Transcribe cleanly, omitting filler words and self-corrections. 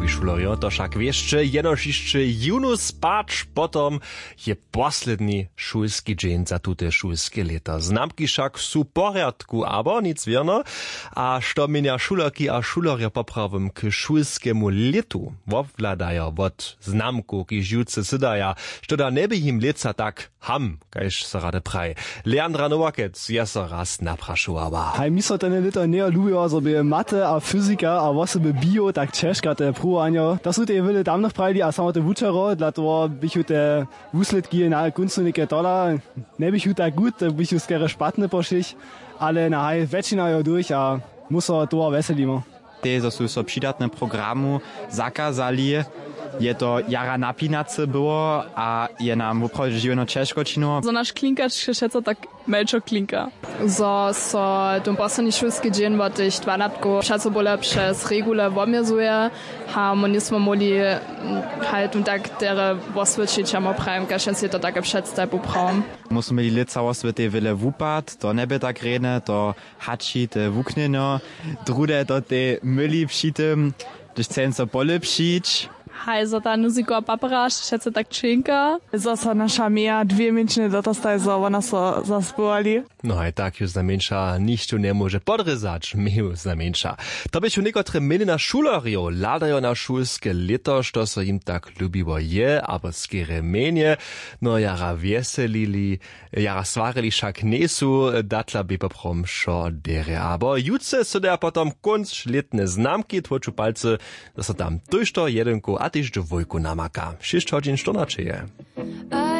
lubi šulorio, to však jeszcze jenož jeszcze junu spać, potom je posledni šulski dzień za tute šulske leto. Znamki však sú porядku, abo nic wierno, a što mienia šulerki a šulerio poprawom k šulskemu letu wobwladajo wot znamku, ki živce sydaja, što da ne bi jim leca tak ham, kajž se rade praj. Leandra Nowakec je se raz naprašovala. Hej, mi so ten lito ne lubijo, so by mate a fyzika a osoby bio tak češka te pruvanjo. To sú te vele damnych prajdi a samo te vučero, dla toho bych te výsledky na koncu neke tola, ne bych tak gut, bych skere špatne pošlich, ale na hej, väčšina jo durch a muso toho veselimo. Te sú so přidatne programu zakazali, je to jara napinace było, a je nam uprawie żywno ciężko čino. Za nasz klinkarz się tak melczo klinka. So ten poslední šulski dzień, bo tych 12 przecobole przez regulę womierzuje, a my nismo mogli halt und tak tere osvědčić, a prajem, kaž si to takie przedstaw upravom. Musimy mieli cało świecie wiele wupat, to nebe tak rene, to hači, te wuknino, drude to te myli pšitem, když chcem so pole pšić. Hej, za ta muzika paparaš, šece tak činka. Zasa nasza mija 2 miesiące dostaje, za ona so zaspowali. No a tak już znamienša ništa ne može podrezać, meju znamienša. To by ju nekotre meni na šulerio ladajo na šulske leto, što so jim tak lubiło je, aber skere menje, no jara veselili, jara svarili však nesu, datla by poprom šo dere. Aber jutce so der potom konc letne znamki, tvoču palce, da so tam tužto jedenku a tyž do vojku namaka. 6 hodin štonače je.